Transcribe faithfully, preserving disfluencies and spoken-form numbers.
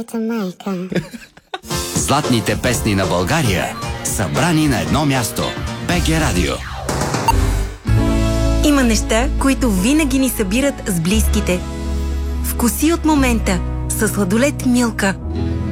моята майка. Златните песни на България, събрани на едно място. БГ Радио. Има неща, които винаги ни събират с близките. Вкуси от момента със сладолед Милка.